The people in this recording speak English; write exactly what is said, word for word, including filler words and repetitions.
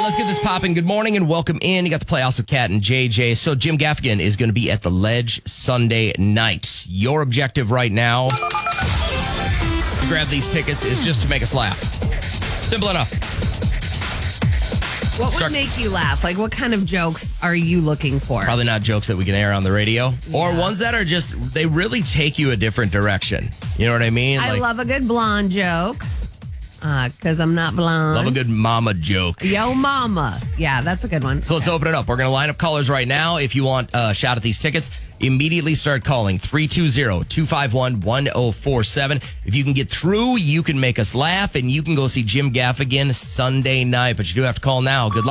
right, let's get this popping. Good morning and welcome in. You got the Playhouse with Kat and J J. So Jim Gaffigan is going to be at the Ledge Sunday night. Your objective right now, grab these tickets, is just to make us laugh. Simple enough. What Start- would make you laugh? Like, what kind of jokes are you looking for? Probably not jokes that we can air on the radio, Yeah. or ones that are just, they really take you a different direction. You know what I mean? I Like, love a good blonde joke. Because I'm not blonde. love a good mama joke. Yo, mama. Yeah, that's a good one. So let's open it up. We're going to line up callers right now. If you want a shot at these tickets, immediately start calling three two zero, two five one, one zero four seven. If you can get through, you can make us laugh, and you can go see Jim Gaffigan Sunday night. But you do have to call now. Good luck.